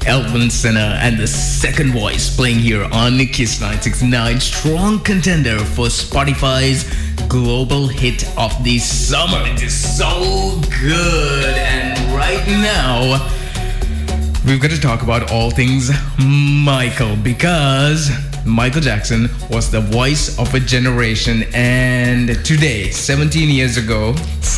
Elvin Senna and the second voice playing here on Kiss 969, strong contender for Spotify's global hit of the summer. It is so good, and right now we've got to talk about all things Michael, because Michael Jackson was the voice of a generation, and today, 17 years ago,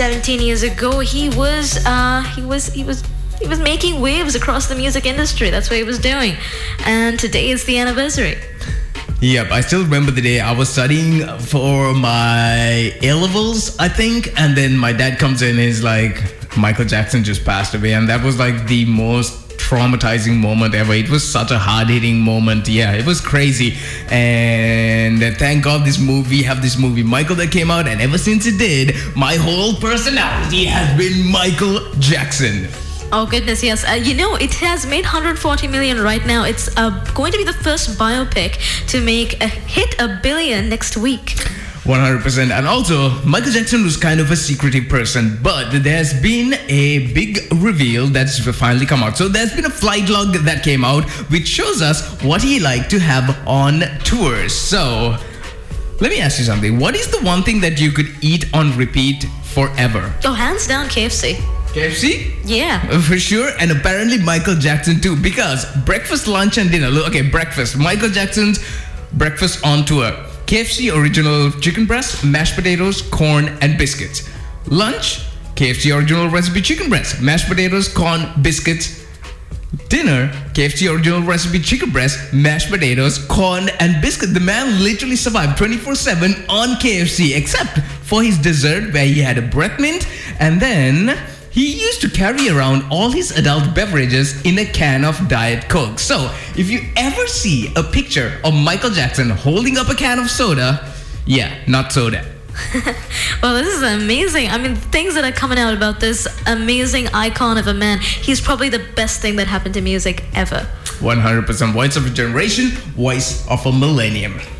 he was making waves across the music industry. That's what he was doing. And today is the anniversary. Yep, I still remember the day I was studying for my A-levels, I think. And then my dad comes in and is like, Michael Jackson just passed away. And that was like the most traumatizing moment ever. It was such a hard-hitting moment. Yeah, it was crazy. And thank God this movie Michael that came out. And ever since it did, my whole personality has been Michael Jackson. Oh goodness, yes. It has made 140 million right now. It's going to be the first biopic to hit $1 billion next week. 100%. And also, Michael Jackson was kind of a secretive person, but there's been a big reveal that's finally come out. So there's been a flight log that came out, which shows us what he liked to have on tours. So let me ask you something. What is the one thing that you could eat on repeat forever? Oh, hands down, KFC. KFC? Yeah. For sure. And apparently Michael Jackson too, because breakfast, lunch and dinner. Okay, breakfast. Michael Jackson's breakfast on tour. KFC original chicken breast, mashed potatoes, corn and biscuits. Lunch, KFC original recipe chicken breast, mashed potatoes, corn, biscuits. Dinner, KFC original recipe chicken breast, mashed potatoes, corn and biscuit. The man literally survived 24/7 on KFC, except for his dessert where he had a breath mint, and then he used to carry around all his adult beverages in a can of Diet Coke. So, if you ever see a picture of Michael Jackson holding up a can of soda, yeah, not soda. Well, this is amazing. I mean, things that are coming out about this amazing icon of a man. He's probably the best thing that happened to music ever. 100% voice of a generation, voice of a millennium.